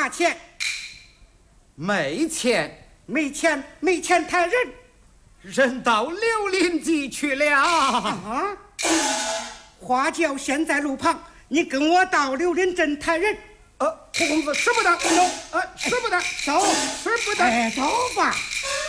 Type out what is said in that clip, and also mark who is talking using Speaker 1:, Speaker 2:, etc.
Speaker 1: 拿钱。
Speaker 2: 没钱，
Speaker 1: 没钱抬人。
Speaker 2: 人到柳林集去了。
Speaker 1: 啊！花轿现在路旁，你跟我到柳林镇抬人。
Speaker 2: 胡公子使不得，
Speaker 1: 走，
Speaker 2: 使不得，
Speaker 1: 走，
Speaker 2: 使不得，
Speaker 1: 走吧。